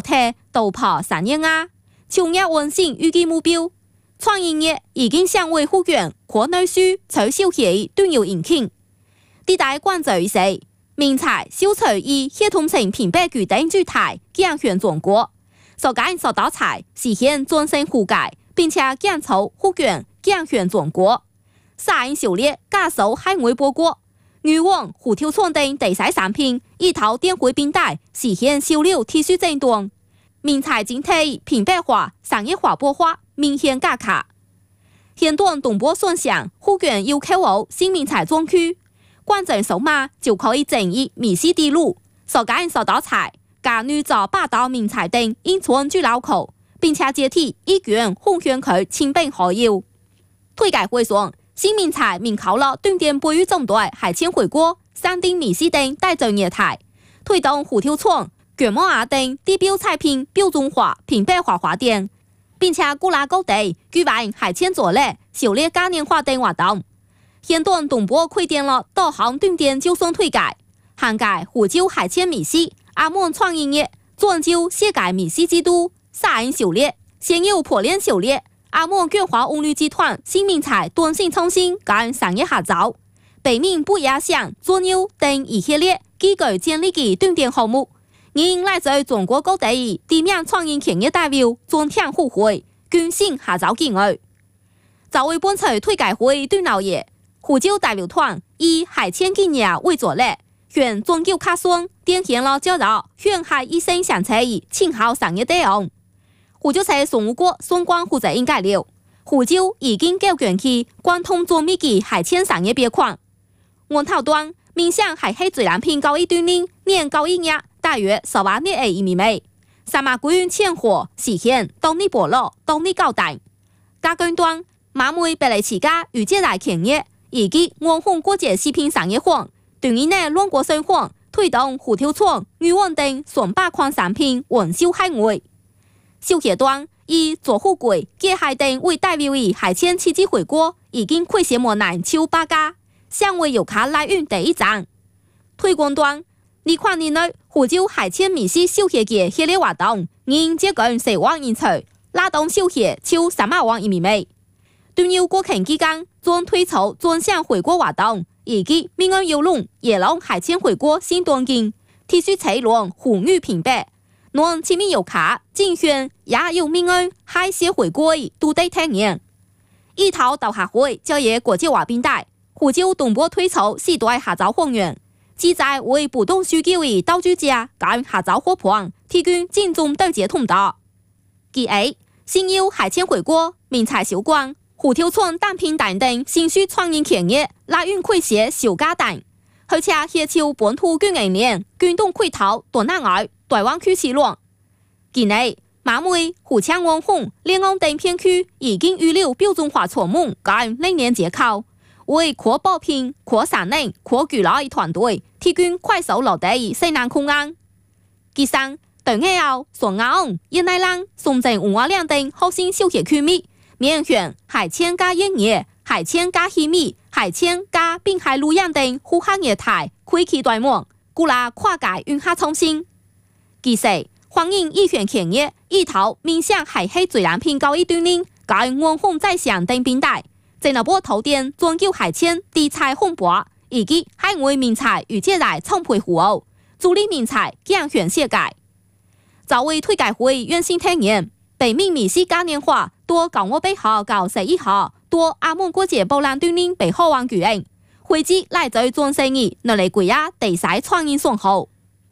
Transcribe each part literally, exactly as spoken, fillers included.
體導跑產業啊，創業穩性預計目標。創業已經向為復原國內需取消協都有引擎。地帶關注時，明才消除以協同性平白舉等主題強權中國，所間所導財實現專性覆蓋，並且減粗復原強權中國。沙因狩獵加收海外報國。漁網、虎跳創等第三產品，一套電回並帶，實現銷量持續增長。明財整體平白化、商業化薄化明顯加卡。現段東部順向復原要扣號新明財莊區，關鍵數碼就可以整一米西地路，所間所導財，加女造八道明財等因村居lau口，並且接替一卷紅圈區親朋好友。推介會上。新明財明考了斷點培育總隊海鮮回鍋、山頂米西等帶走業態，推動虎跳廠、卷毛鴨等地標產品標準化、平白化發展，並且鼓勵各地舉辦海鮮作業、狩獵嘉年華等活動。現段東部開展了導航斷點就算推介，涵蓋湖州海鮮米西、阿門創意業、漳州世界米西之都、沙因狩獵、現有破鏈狩獵。阿門卷華紅綠集團新明財短信創新跟商業合作，北面不亞想左右等一系列機構建立嘅斷點項目，因來自中國各地地面創業企業代表專項互惠，均線合作機會。作為本次推介會對老爺，湖州代表團以海鮮技藝為作例，向中九客村典現了叫做遠海一生相車嘅青號商業內容。湖州市松湖國相關負責人介紹，湖州已經構建起貫通做米嘅海鮮產業別框。按頭端面向海黑水藍片高一噸零年高一額大約十八點二米米，三馬歸運前火實現當地薄落當地高大。加根端馬梅白麗起家與接待企業以及安豐國際食品產業坊，對於內亂國生活推動虎跳廠、漁網等雙把礦產品運銷海外。小協端以左富貴、結海等為代表的海鮮七季回鍋已經開設門檻超八家，向為遊客來運第一站。推廣端呢款年內湖州海鮮米西小協嘅系列活動，因接近四萬人次，拉動小協超三百萬一米米。對有國慶期間將推出專項回鍋活動，以及民安遊龍、野龍海鮮回鍋新端景，提出採用湖魚平白。讓親民遊客競選也有民安海鮮回鍋都得體驗。一套導客會就業國際化並帶，湖州東部推出四代合作方案，旨在為不同需求的導主者跟合作夥伴提供精準對接通道。其二，新有海鮮回鍋、明財小館、虎跳廠單品等等新式創意企業來運開設小家等，而且協調本土經營鏈滾動開頭東南亞台灣區起落。近內馬梅、湖창安豐、蓮安等片區已經預留標準化草木跟冷鏈接口，為可保品、可產能、可居留的團隊提供快速落地生產空間。第三，對外後雙亞昂、燕內浪、松鎮文化兩等核心小協區域，面向海鮮加鹽業、海鮮加稀米、海鮮加濱海陸養等複合業態開啟大門，鼓勵跨界運客創新。第四，歡迎意願企業一頭面向海黑水藍片高一噸零，跟安豐在上等平台，在那波頭店專叫海鮮地菜烘焙，以及海外名菜與接待廠配服務，助力名菜強選世界。作為推介會遠新體驗，北面米西嘉年華多九月八號到十一號多阿門國際博覽噸零北河灣舉行，會址來自全世界能力貴亞第三創意雙號。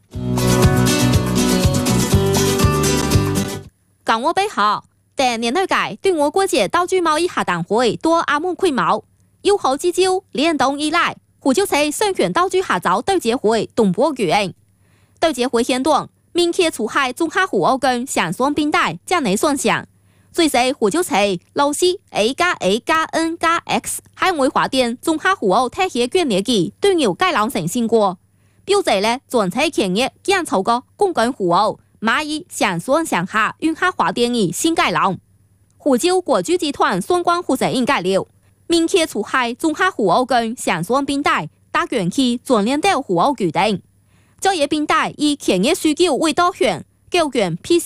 九月八號，在年內界對我國際道具貿易洽談會多阿門開幕，友好之招聯動以來，湖州市雙權道具合作對接會東部舉行。對接會現段明確出海中下湖澳跟上雙並帶將內雙向，最是湖州市老師 A 加 A 加 N 加 X 海外發展中下湖澳特許權利嘅對牛改良成成果，標誌咧全體企業減粗個共跟湖澳。馬以上雙上下運客發展的新改良。湖州國際集團相關負責人介紹，明確出海中下湖澳跟上雙並帶大園區全連到湖澳舉定，就業並帶以企業需求為導向，構建 P C